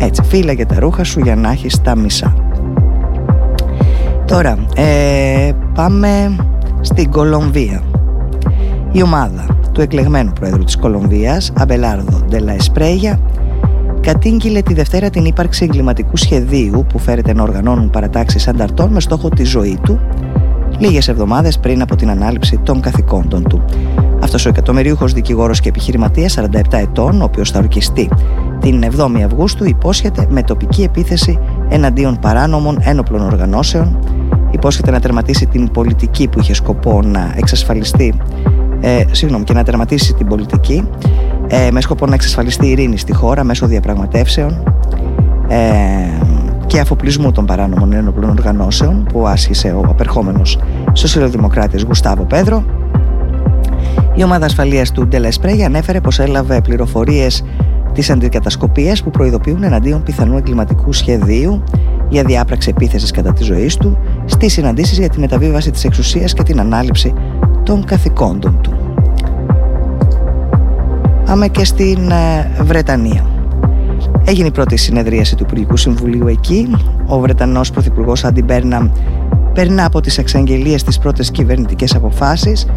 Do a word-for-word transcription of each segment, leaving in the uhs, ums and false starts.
Έτσι, φύλαγε τα ρούχα σου για να έχεις τα μισά. Τώρα ε, πάμε στην Κολομβία. Η ομάδα του εκλεγμένου πρόεδρου της Κολομβίας, Αμπελάρδο ντε λα Εσπρέγια, κατήγγειλε τη Δευτέρα την ύπαρξη εγκληματικού σχεδίου που φέρεται να οργανώνουν παρατάξεις ανταρτών με στόχο τη ζωή του, λίγες εβδομάδες πριν από την ανάληψη των καθηκόντων του. Αυτός ο εκατομμυρίουχος δικηγόρος και επιχειρηματίας, σαράντα επτά ετών, ο οποίος θα ορκιστεί την εβδόμη Αυγούστου, υπόσχεται με τοπική επίθεση εναντίον παράνομων ένοπλων οργανώσεων, υπόσχεται να τερματίσει την πολιτική που είχε σκοπό να εξασφαλιστεί ε, συγγνώμη, και να τερματίσει την πολιτική ε, με σκοπό να εξασφαλιστεί η ειρήνη στη χώρα μέσω διαπραγματεύσεων ε, και αφοπλισμού των παράνομων ένοπλων οργανώσεων που άσκησε ο απερχόμενος σοσιαλδημοκράτης Γκουστάβο Πέδρο. Η ομάδα ασφαλείας του ντε λα Εσπρέγια ανέφερε πως έλαβε πληροφορίες της αντικατασκοπίας που προειδοποιούν εναντίον πιθανού εγκληματικού σχεδίου για διάπραξη επίθεσης κατά της ζωής του στις συναντήσεις για τη μεταβίβαση της εξουσίας και την ανάληψη των καθηκόντων του. Πάμε και στην Βρετανία. Έγινε η πρώτη συνεδρίαση του Υπουργικού Συμβουλίου εκεί. Ο Βρετανός Πρωθυπουργός Άντι Μπέρναμ περνά από τις εξαγγελίες τις πρώτες κυβερνητικές αποφάσεις.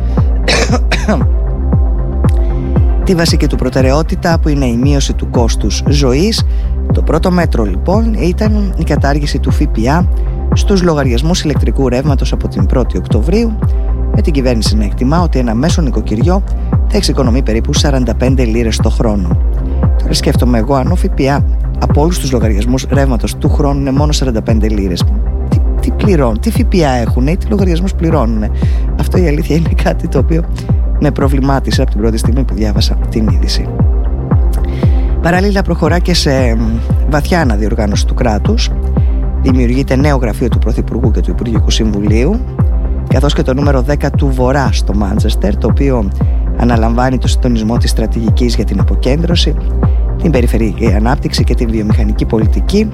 Τη βασική του προτεραιότητα που είναι η μείωση του κόστους ζωής. Το πρώτο μέτρο λοιπόν ήταν η κατάργηση του ΦΠΑ στους λογαριασμούς ηλεκτρικού ρεύματος από την πρώτη Οκτωβρίου, με την κυβέρνηση να εκτιμά ότι ένα μέσο νοικοκυριό θα εξοικονομεί περίπου σαράντα πέντε λίρες το χρόνο. Τώρα σκέφτομαι εγώ, αν ο ΦΠΑ από όλους τους λογαριασμούς ρεύματος του χρόνου είναι μόνο σαράντα πέντε λίρες, τι, τι πληρώνουν, τι ΦΠΑ έχουν ή τι λογαριασμούς πληρώνουν? Αυτό η αλήθεια είναι κάτι το οποίο με προβλημάτισε από την πρώτη στιγμή που διάβασα την είδηση. Παράλληλα προχωρά και σε βαθιά αναδιοργάνωση του κράτους. Δημιουργείται νέο γραφείο του Πρωθυπουργού και του Υπουργικού Συμβουλίου, καθώς και το νούμερο δέκα του Βορρά στο Μάντσεστερ, το οποίο αναλαμβάνει το συντονισμό της στρατηγικής για την αποκέντρωση, την περιφερειακή ανάπτυξη και την βιομηχανική πολιτική.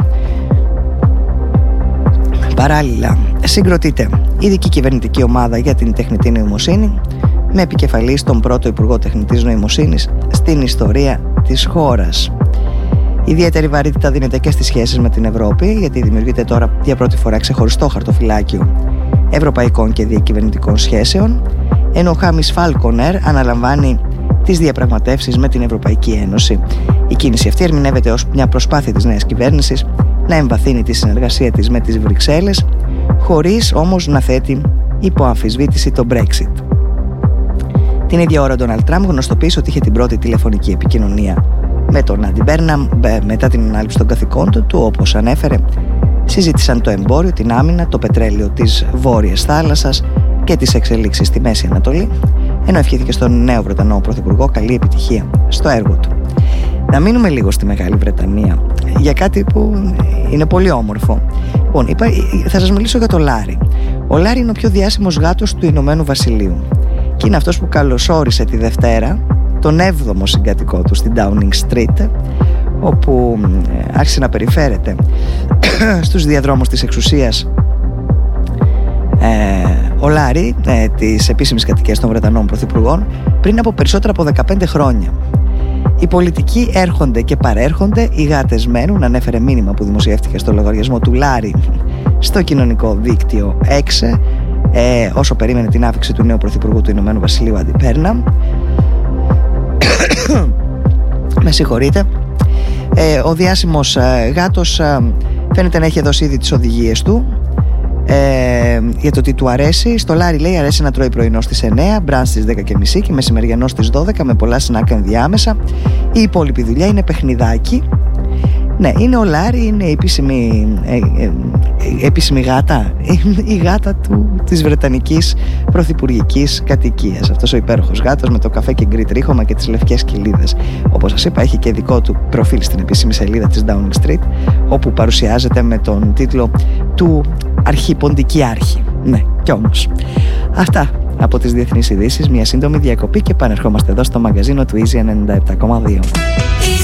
Παράλληλα συγκροτείται ειδική κυβερνητική ομάδα για την τεχνητή νοημοσύνη, με επικεφαλής τον πρώτο Υπουργό Τεχνητής Νοημοσύνης στην ιστορία της χώρας. Ιδιαίτερη βαρύτητα δίνεται και στις σχέσεις με την Ευρώπη, γιατί δημιουργείται τώρα για πρώτη φορά ξεχωριστό χαρτοφυλάκιο ευρωπαϊκών και διακυβερνητικών σχέσεων, ενώ ο Χάμις Φάλκονερ αναλαμβάνει τις διαπραγματεύσεις με την Ευρωπαϊκή Ένωση. Η κίνηση αυτή ερμηνεύεται ως μια προσπάθεια της νέας κυβέρνησης να εμβαθύνει τη συνεργασία της με τις Βρυξέλλες, χωρίς όμως να θέτει υπό αμφισβήτηση το Brexit. Την ίδια ώρα ο Ντόναλντ Τραμπ γνωστοποίησε ότι είχε την πρώτη τηλεφωνική επικοινωνία με τον Άντι Μπέρναμ μετά την ανάληψη των καθηκόντων του. Όπως ανέφερε, συζήτησαν το εμπόριο, την άμυνα, το πετρέλαιο της Βόρειας Θάλασσας και τις εξελίξεις στη Μέση Ανατολή, ενώ ευχήθηκε στον νέο Βρετανό Πρωθυπουργό καλή επιτυχία στο έργο του. Να μείνουμε λίγο στη Μεγάλη Βρετανία για κάτι που είναι πολύ όμορφο. Λοιπόν, είπα, θα σας μιλήσω για το Λάρι. Ο Λάρι είναι ο πιο διάσημος γάτος του Ηνωμένου Βασιλείου και είναι αυτός που καλωσόρισε τη Δευτέρα τον έβδομο συγκατοικό του στην Downing Street, όπου άρχισε να περιφέρεται στους διαδρόμους της εξουσίας ε, ο Λάρι ε, της επίσημης κατοικίας των Βρετανών Πρωθυπουργών πριν από περισσότερα από δεκαπέντε χρόνια. Οι πολιτικοί έρχονται και παρέρχονται, οι γάτες μένουν, ανέφερε μήνυμα που δημοσιεύτηκε στο λογαριασμό του Λάρι στο κοινωνικό δίκτυο X, ε, όσο περίμενε την άφηξη του νέου Πρωθυπουργού του Ηνωμένου Βασιλείου Άντι Μπέρναμ. Με συγχωρείτε. Ε, ο διάσημος ε, γάτος ε, φαίνεται να έχει δώσει ήδη τις οδηγίες του ε, για το τι του αρέσει. Στο Λάρι λέει αρέσει να τρώει πρωινό στις εννιά, μπραντς στις δέκα και μισή και μεσημεριανό στις δώδεκα με πολλά σνακ ενδιάμεσα. Η υπόλοιπη δουλειά είναι παιχνιδάκι. Ναι, είναι ο Λάρι, είναι η επίσημη, ε, ε, επίσημη γάτα, η γάτα του, της βρετανικής πρωθυπουργικής κατοικίας. Αυτός ο υπέροχος γάτος με το καφέ και γκρι τρίχωμα και τις λευκές κοιλίδες. Όπως σας είπα, έχει και δικό του προφίλ στην επίσημη σελίδα της Downing Street, όπου παρουσιάζεται με τον τίτλο του Αρχιποντική Άρχη. Ναι, κι όμως. Αυτά από τις διεθνείς ειδήσεις, μια σύντομη διακοπή και επανερχόμαστε εδώ στο μαγκαζίνο του Easy ενενήντα επτά κόμμα δύο.